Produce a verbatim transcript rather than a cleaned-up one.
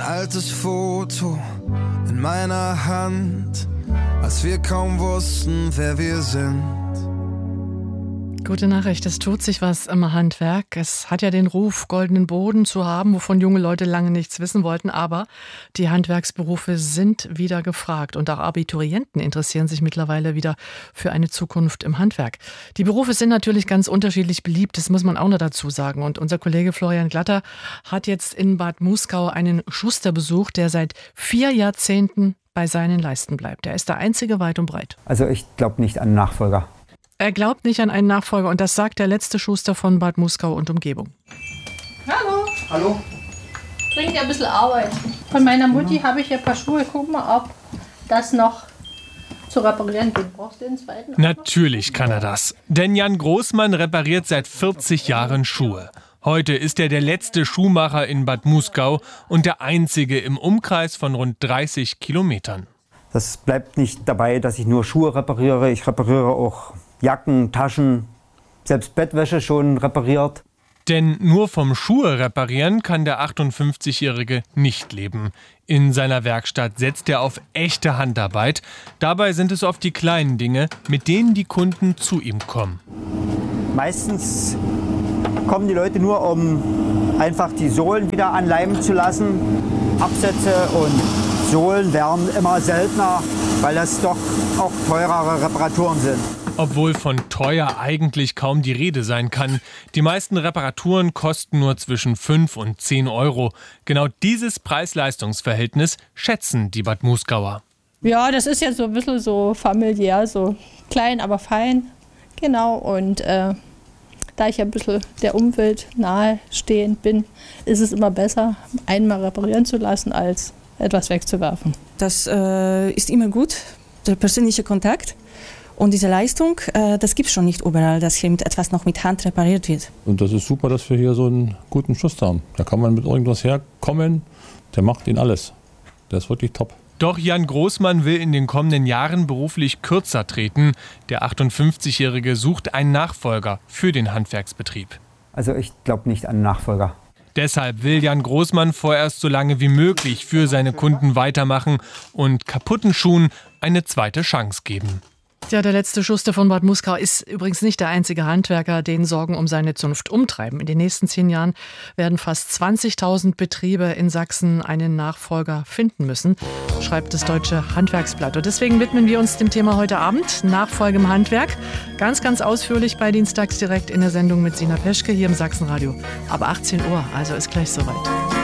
altes Foto in meiner Hand, als wir kaum wussten, wer wir sind. Gute Nachricht, es tut sich was im Handwerk. Es hat ja den Ruf, goldenen Boden zu haben, wovon junge Leute lange nichts wissen wollten. Aber die Handwerksberufe sind wieder gefragt. Und auch Abiturienten interessieren sich mittlerweile wieder für eine Zukunft im Handwerk. Die Berufe sind natürlich ganz unterschiedlich beliebt, das muss man auch noch dazu sagen. Und unser Kollege Florian Glatter hat jetzt in Bad Muskau einen Schuster besucht, der seit vier Jahrzehnten bei seinen Leisten bleibt. Er ist der einzige weit und breit. Also ich glaube nicht an Nachfolger. Er glaubt nicht an einen Nachfolger und das sagt der letzte Schuster von Bad Muskau und Umgebung. Hallo. Hallo. Bringt ein bisschen Arbeit. Von meiner Mutti habe ich ein paar Schuhe. Guck mal, ob das noch zu reparieren geht. Brauchst du den zweiten? Natürlich kann er das. Denn Jan Großmann repariert seit vierzig Jahren Schuhe. Heute ist er der letzte Schuhmacher in Bad Muskau und der einzige im Umkreis von rund dreißig Kilometern. Das bleibt nicht dabei, dass ich nur Schuhe repariere. Ich repariere auch Jacken, Taschen, selbst Bettwäsche schon repariert. Denn nur vom Schuhe reparieren kann der achtundfünfzigjährige nicht leben. In seiner Werkstatt setzt er auf echte Handarbeit. Dabei sind es oft die kleinen Dinge, mit denen die Kunden zu ihm kommen. Meistens kommen die Leute nur, um einfach die Sohlen wieder anleimen zu lassen. Absätze und Sohlen werden immer seltener, weil das doch auch teurere Reparaturen sind. Obwohl von teuer eigentlich kaum die Rede sein kann. Die meisten Reparaturen kosten nur zwischen fünf und zehn Euro. Genau dieses Preis-Leistungs-Verhältnis schätzen die Bad Muskauer. Ja, das ist jetzt so ein bisschen so familiär, so klein, aber fein. Genau, und äh, da ich ein bisschen der Umwelt nahestehend bin, ist es immer besser, einmal reparieren zu lassen, als etwas wegzuwerfen. Das äh, ist immer gut, der persönliche Kontakt. Und diese Leistung, äh, das gibt es schon nicht überall, dass hier mit etwas noch mit Hand repariert wird. Und das ist super, dass wir hier so einen guten Schuster haben. Da kann man mit irgendwas herkommen, der macht ihn alles. Der ist wirklich top. Doch Jan Großmann will in den kommenden Jahren beruflich kürzer treten. Der achtundfünfzigjährige sucht einen Nachfolger für den Handwerksbetrieb. Also ich glaube nicht an Nachfolger. Deshalb will Jan Großmann vorerst so lange wie möglich für seine Kunden weitermachen und kaputten Schuhen eine zweite Chance geben. Ja, der letzte Schuster von Bad Muskau ist übrigens nicht der einzige Handwerker, den Sorgen um seine Zunft umtreiben. In den nächsten zehn Jahren werden fast zwanzigtausend Betriebe in Sachsen einen Nachfolger finden müssen, schreibt das Deutsche Handwerksblatt. Und deswegen widmen wir uns dem Thema heute Abend, Nachfolge im Handwerk. Ganz, ganz ausführlich bei Dienstags direkt in der Sendung mit Sina Peschke hier im Sachsenradio. Ab achtzehn Uhr, also ist gleich soweit.